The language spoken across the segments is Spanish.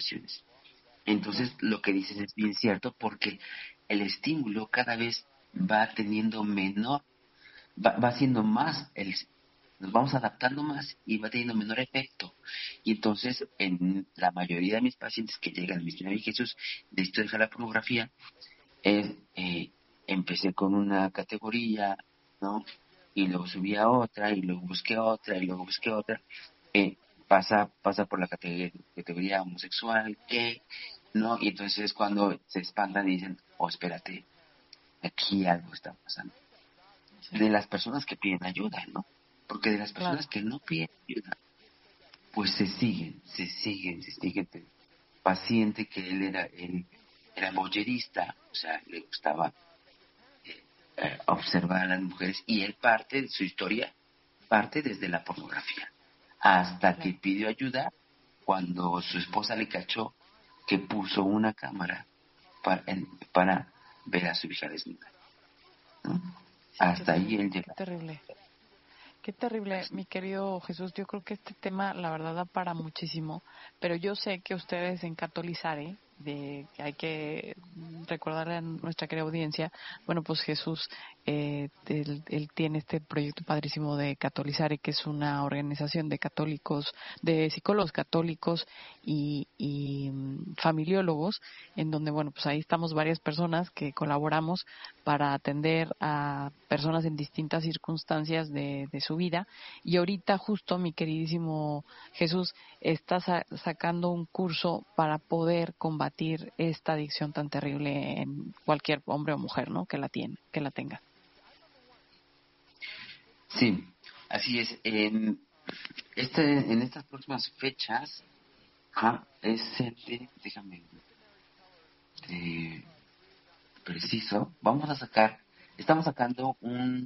ocasiones. Entonces, lo que dices es bien cierto, porque el estímulo cada vez va teniendo menor, va siendo más, nos vamos adaptando más y va teniendo menor efecto. Y entonces, en la mayoría de mis pacientes que llegan a mi Señor Jesús, necesito dejar la pornografía, empecé con una categoría, ¿no? Y luego subí a otra, y luego busqué otra, y luego busqué otra. Pasa por la categoría homosexual, gay, ¿no? Y entonces es cuando se espantan y dicen, oh, espérate, aquí algo está pasando. Sí. De las personas que piden ayuda, ¿no? Porque de las personas Claro. que no piden ayuda, pues se siguen. Paciente que él era voyerista, o sea, le gustaba observar a las mujeres, y él parte de su historia, parte desde la pornografía, hasta que Claro. pidió ayuda cuando su esposa le cachó que puso una cámara para ver a su hija desnuda, ¿no? Sí, Hasta ahí él qué llega. terrible. Qué terrible, mi querido Jesús. Yo creo que este tema, la verdad, da para muchísimo. Pero yo sé que ustedes en Catolizare, de que hay que recordarle a nuestra querida audiencia, bueno, pues Jesús, él tiene este proyecto padrísimo de Catolizare, que es una organización de católicos, de psicólogos católicos y familiólogos, en donde, bueno, pues ahí estamos varias personas que colaboramos para atender a personas en distintas circunstancias de su vida. Y ahorita justo mi queridísimo Jesús está sacando un curso para poder combatir esta adicción tan terrible en cualquier hombre o mujer, ¿no? Que la tenga. Sí, así es. En estas próximas fechas, es el déjame, preciso, estamos sacando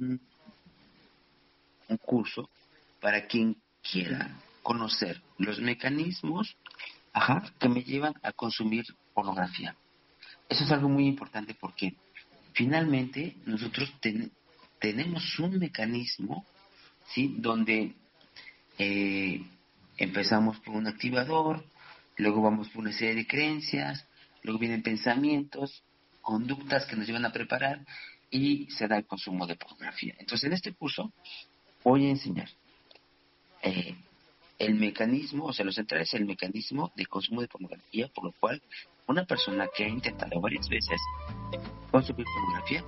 un curso para quien quiera conocer los mecanismos, que me llevan a consumir pornografía. Eso es algo muy importante porque finalmente nosotros tenemos un mecanismo, ¿sí? Donde eh, empezamos por un activador, luego vamos por una serie de creencias, luego vienen pensamientos, conductas que nos llevan a preparar y se da el consumo de pornografía. Entonces, en este curso voy a enseñar eh, el mecanismo, o sea, lo central es el mecanismo de consumo de pornografía, por lo cual una persona que ha intentado varias veces consumir pornografía.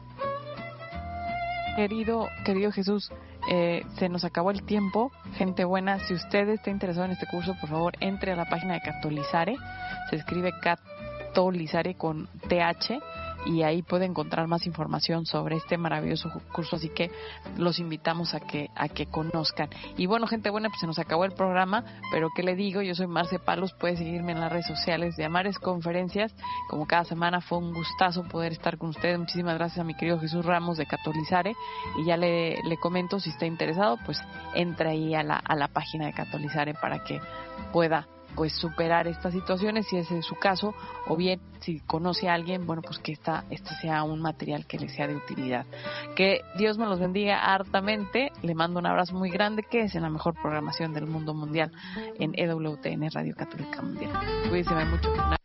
Querido Jesús, se nos acabó el tiempo. Gente buena, si usted está interesado en este curso, por favor, entre a la página de Catolizare. Se escribe Catolizare con TH y ahí puede encontrar más información sobre este maravilloso curso, así que los invitamos a que conozcan. Y bueno, gente buena, pues se nos acabó el programa, pero ¿qué le digo? Yo soy Marce Palos, puede seguirme en las redes sociales de Amares Conferencias. Como cada semana fue un gustazo poder estar con ustedes. Muchísimas gracias a mi querido Jesús Ramos de Catolizare, y ya le comento, si está interesado, pues entra ahí a la página de Catolizare para que pueda pues superar estas situaciones, si ese es su caso, o bien si conoce a alguien, bueno, pues que este sea un material que le sea de utilidad. Que Dios me los bendiga hartamente. Le mando un abrazo muy grande, que es en la mejor programación del mundo mundial en EWTN Radio Católica Mundial. Cuídense mucho.